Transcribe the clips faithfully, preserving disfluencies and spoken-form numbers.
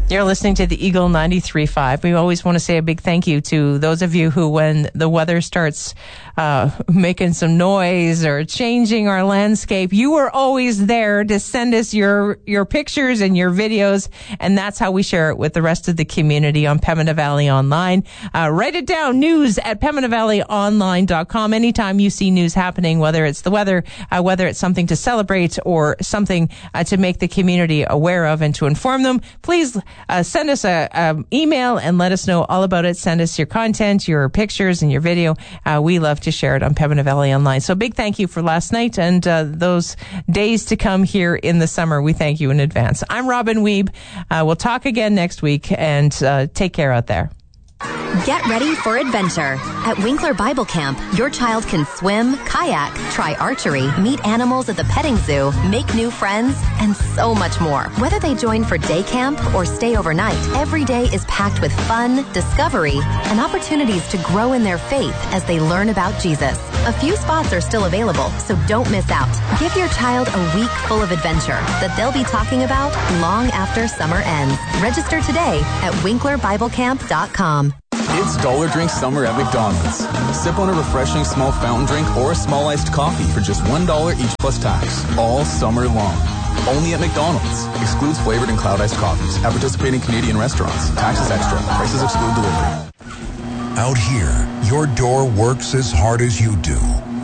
You're listening to the Eagle ninety-three point five. We always want to say a big thank you to those of you who, when the weather starts uh, making some noise or changing our landscape, you are always there to send us your, your pictures and your videos, and that's how we share it with the rest of the community on Pembina Valley Online. Uh, write it down, news at pembina valley online dot com. Anytime you see news happening, whether it's the weather, uh, whether it's something to celebrate or something uh, to make the community aware of and to inform them, please Uh, send us a, a email and let us know all about it. Send us your content, your pictures, and your video. Uh, we love to share it on Pembina Valley Online. So big thank you for last night and uh, those days to come here in the summer. We thank you in advance. I'm Robin Weeb. Uh, we'll talk again next week, and uh, take care out there. Get ready for adventure. At Winkler Bible Camp, your child can swim, kayak, try archery, meet animals at the petting zoo, make new friends, and so much more. Whether they join for day camp or stay overnight, every day is packed with fun, discovery, and opportunities to grow in their faith as they learn about Jesus. A few spots are still available, so don't miss out. Give your child a week full of adventure that they'll be talking about long after summer ends. Register today at winkler bible camp dot com. It's Dollar Drink Summer at McDonald's. Sip on a refreshing small fountain drink or a small iced coffee for just one dollar each plus tax, all summer long. Only at McDonald's. Excludes flavored and cloud iced coffees. At participating Canadian restaurants. Taxes extra. Prices exclude delivery. Out here, your door works as hard as you do.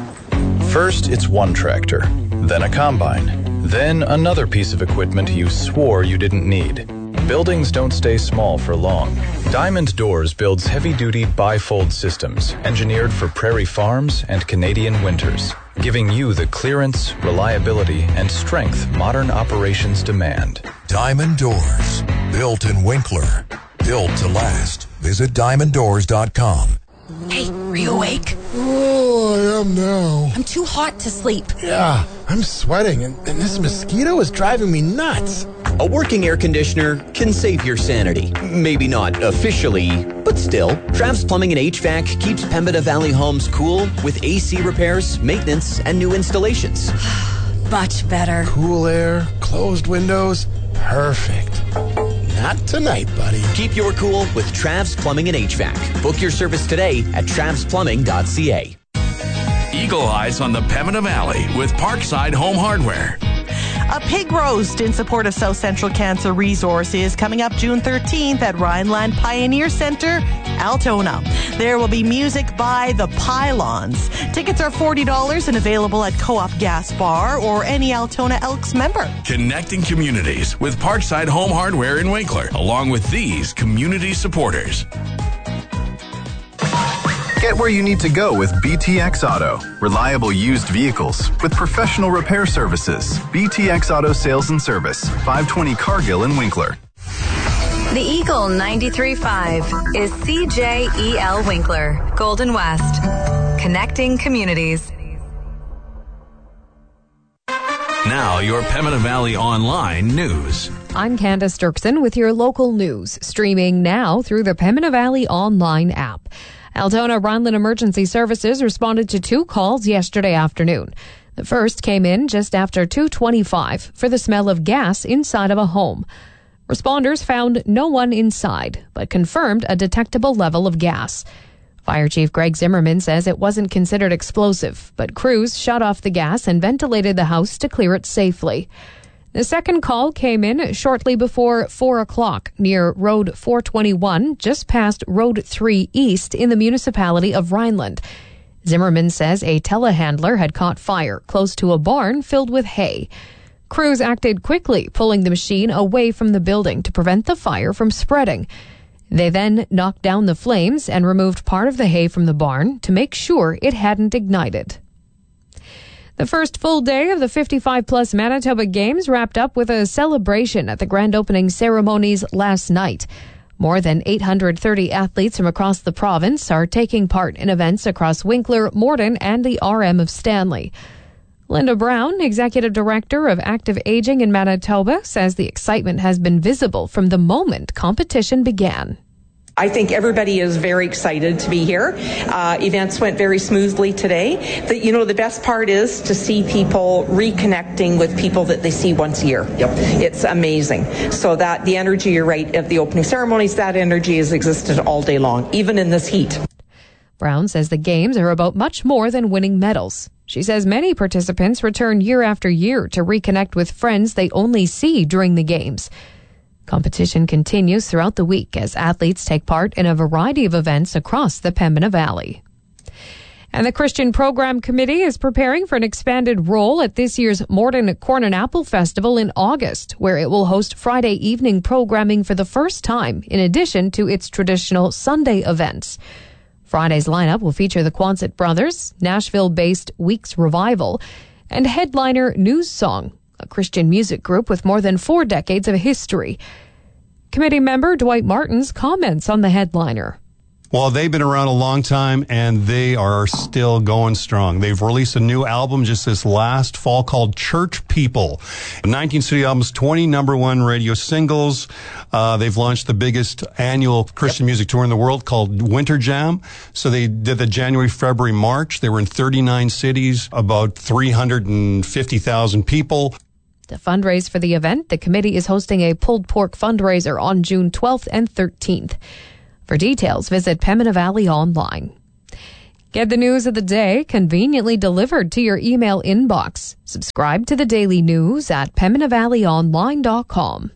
First, it's one tractor, then a combine, then another piece of equipment you swore you didn't need. Buildings don't stay small for long. Diamond Doors builds heavy-duty bifold systems engineered for prairie farms and Canadian winters, giving you the clearance, reliability, and strength modern operations demand. Diamond Doors, built in Winkler, built to last. Visit diamond doors dot com. Hey, are you awake? Oh, I am now. I'm too hot to sleep. Yeah, I'm sweating, and, and this mosquito is driving me nuts. A working air conditioner can save your sanity. Maybe not officially, but still. Travs Plumbing and H V A C keeps Pembina Valley homes cool with A C repairs, maintenance, and new installations. Much better. Cool air, closed windows, perfect. Not tonight, buddy. Keep your cool with Travs Plumbing and H V A C. Book your service today at travs plumbing dot c a. Eagle Eyes on the Pembina Valley with Parkside Home Hardware. A pig roast in support of South Central Cancer Resource is coming up June thirteenth at Rhineland Pioneer Center, Altona. There will be music by the Pylons. Tickets are forty dollars and available at Co-op Gas Bar or any Altona Elks member. Connecting communities with Parkside Home Hardware in Winkler, along with these community supporters. Get where you need to go with B T X Auto. Reliable used vehicles with professional repair services. B T X Auto Sales and Service, five twenty Cargill in Winkler. The Eagle ninety-three point five is C J E L Winkler, Golden West. Connecting communities. Now, your Pembina Valley Online news. I'm Candace Dirksen with your local news, streaming now through the Pembina Valley Online app. Altona Rhineland Emergency Services responded to two calls yesterday afternoon. The first came in just after two twenty-five for the smell of gas inside of a home. Responders found no one inside, but confirmed a detectable level of gas. Fire Chief Greg Zimmerman says it wasn't considered explosive, but crews shut off the gas and ventilated the house to clear it safely. The second call came in shortly before four o'clock near Road four twenty-one, just past Road three East in the municipality of Rhineland. Zimmerman says a telehandler had caught fire close to a barn filled with hay. Crews acted quickly, pulling the machine away from the building to prevent the fire from spreading. They then knocked down the flames and removed part of the hay from the barn to make sure it hadn't ignited. The first full day of the fifty-five plus Manitoba Games wrapped up with a celebration at the grand opening ceremonies last night. More than eight hundred thirty athletes from across the province are taking part in events across Winkler, Morden, and the R M of Stanley. Linda Brown, Executive Director of Active Aging in Manitoba, says the excitement has been visible from the moment competition began. I think everybody is very excited to be here. Uh, events went very smoothly today. The, you know, the best part is to see people reconnecting with people that they see once a year. Yep. It's amazing. So that the energy, you're right, of the opening ceremonies, that energy has existed all day long, even in this heat. Brown says the games are about much more than winning medals. She says many participants return year after year to reconnect with friends they only see during the games. Competition continues throughout the week as athletes take part in a variety of events across the Pembina Valley. And the Christian Program Committee is preparing for an expanded role at this year's Morden Corn and Apple Festival in August, where it will host Friday evening programming for the first time, in addition to its traditional Sunday events. Friday's lineup will feature the Quonset Brothers, Nashville-based Weeks Revival, and headliner News Song, a Christian music group with more than four decades of history. Committee member Dwight Martins comments on the headliner. Well, they've been around a long time, and they are still going strong. They've released a new album just this last fall called Church People. nineteen studio albums, twenty number one radio singles. Uh, they've launched the biggest annual Christian music tour in the world called Winter Jam. So they did the January, February, March. They were in thirty-nine cities, about three hundred fifty thousand people. To fundraise for the event, the committee is hosting a pulled pork fundraiser on June twelfth and thirteenth. For details, visit Pembina Valley Online. Get the news of the day conveniently delivered to your email inbox. Subscribe to the daily news at Pembina Valley Online dot com.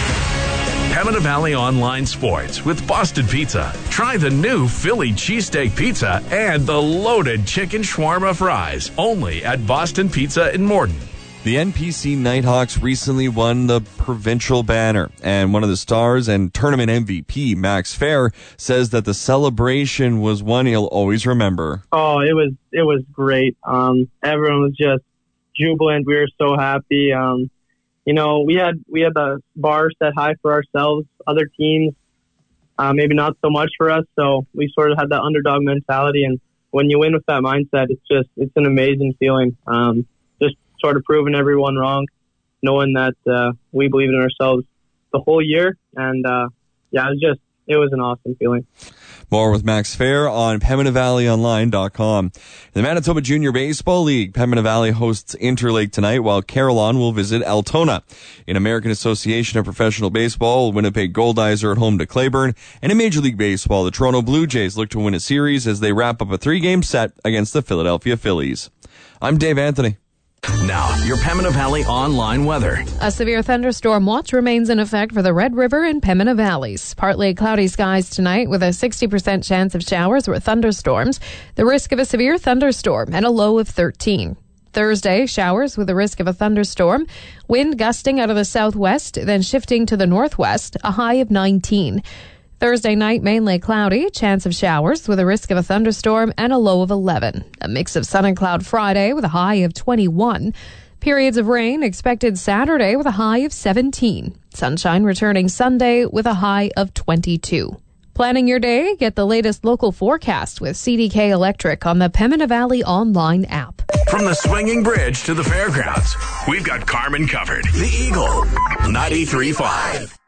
Pembina Valley Online Sports with Boston Pizza. Try the new Philly cheesesteak pizza and the loaded chicken shawarma fries. Only at Boston Pizza in Morden. The N P C Nighthawks recently won the provincial banner, and one of the stars and tournament M V P, Max Fair, says that the celebration was one he'll always remember. Oh, it was it was great. Um, everyone was just jubilant. We were so happy. Um, you know, we had we had the bar set high for ourselves. Other teams, uh, maybe not so much for us. So we sort of had that underdog mentality, and when you win with that mindset, it's just it's an amazing feeling. Um, just sort of proving everyone wrong, knowing that uh, we believed in ourselves the whole year. And uh, yeah, it was just, it was an awesome feeling. More with Max Fair on Pembina Valley Online dot com. In the Manitoba Junior Baseball League, Pembina Valley hosts Interlake tonight, while Carillon will visit Altona. In American Association of Professional Baseball, Winnipeg Goldeyes are at home to Claiborne. And in Major League Baseball, the Toronto Blue Jays look to win a series as they wrap up a three-game set against the Philadelphia Phillies. I'm Dave Anthony. Now, your Pembina Valley online weather. A severe thunderstorm watch remains in effect for the Red River and Pembina Valleys. Partly cloudy skies tonight with a sixty percent chance of showers or thunderstorms. The risk of a severe thunderstorm and a low of thirteen. Thursday, showers with a risk of a thunderstorm. Wind gusting out of the southwest, then shifting to the northwest, a high of nineteen. Thursday night, mainly cloudy, chance of showers with a risk of a thunderstorm and a low of eleven. A mix of sun and cloud Friday with a high of twenty-one. Periods of rain expected Saturday with a high of seventeen. Sunshine returning Sunday with a high of twenty-two. Planning your day? Get the latest local forecast with C D K Electric on the Pembina Valley Online app. From the swinging bridge to the fairgrounds, we've got Carmen covered. The Eagle, ninety-three point five.